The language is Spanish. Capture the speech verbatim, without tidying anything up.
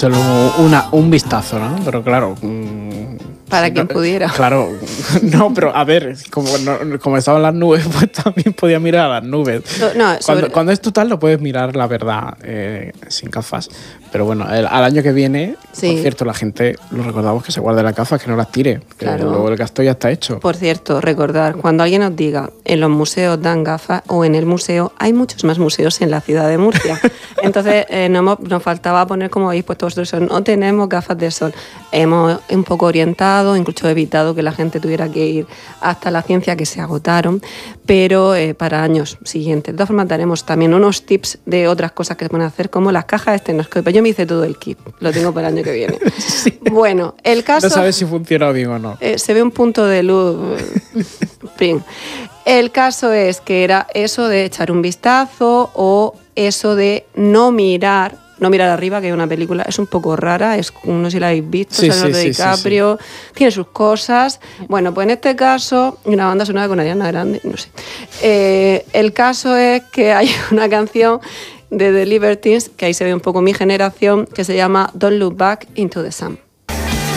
echárselo una, un vistazo, ¿no? Pero claro... Para sí, quien pudiera. Claro, no, pero a ver, como, no, como estaban las nubes, pues también podía mirar a las nubes. No, no, cuando, sobre... cuando es total lo puedes mirar, la verdad, eh, sin gafas. Pero bueno, el, al año que viene, sí. Por cierto, la gente, lo recordamos que se guarde las gafas, que no las tire, que claro. Luego el gasto ya está hecho. Por cierto, recordar, cuando alguien nos diga en los museos dan gafas o en el museo, hay muchos más museos en la ciudad de Murcia. Entonces, eh, no hemos, nos faltaba poner, como habéis puesto vosotros, no tenemos gafas de sol. Hemos un poco orientado, incluso evitado que la gente tuviera que ir hasta la ciencia, que se agotaron, pero eh, para años siguientes. De todas formas, daremos también unos tips de otras cosas que se pueden hacer, como las cajas estenoscópicas. Yo me hice todo el kit, lo tengo para el año que viene. Sí. Bueno, el caso... No sabes si funciona bien o no. Eh, se ve un punto de luz. Bien. El caso es que era eso de echar un vistazo o eso de no mirar, no mirar arriba, que es una película, es un poco rara, es, no sé si la habéis visto, sí, Leonardo sí, DiCaprio, sí, sí. Tiene sus cosas. Bueno, pues en este caso, una banda sonora con Ariana Grande, no sé. Eh, el caso es que hay una canción de The Libertines, que ahí se ve un poco mi generación, que se llama Don't Look Back into the Sun.